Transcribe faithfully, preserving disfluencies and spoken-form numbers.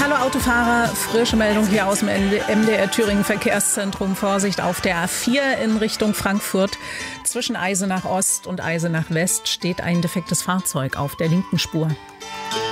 Hallo Autofahrer, frische Meldung hier aus dem M D R Thüringen Verkehrszentrum. Vorsicht auf der A vier in Richtung Frankfurt. Zwischen Eisenach Ost und Eisenach West steht ein defektes Fahrzeug auf der linken Spur.